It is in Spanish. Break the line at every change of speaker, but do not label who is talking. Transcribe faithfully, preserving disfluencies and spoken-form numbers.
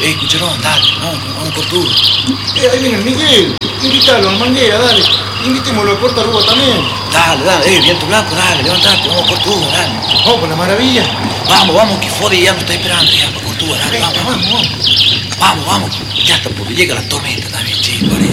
Eh, Cucharón, dale, vamos, vamos por tú.
Eh, ahí viene el Miguel. Invítalo al Manguera, dale. Invitémoslo a Puerto Aruba también.
Dale, dale, eh, viento blanco, dale, levantate, vamos por tú, dale.
Vamos por la maravilla.
Vamos, vamos, que Fode ya nos está esperando, ya, por tú, dale,
Venga,
vamos,
vamos, vamos.
vamos, vamos. Ya está, porque llega la tormenta también, sí, parece.